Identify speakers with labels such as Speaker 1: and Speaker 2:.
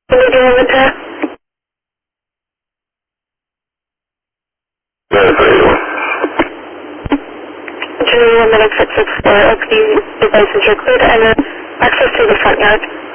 Speaker 1: Can you deal with that? Julie, 1 minute 664, LP devices are clear to enter. Access to the front yard.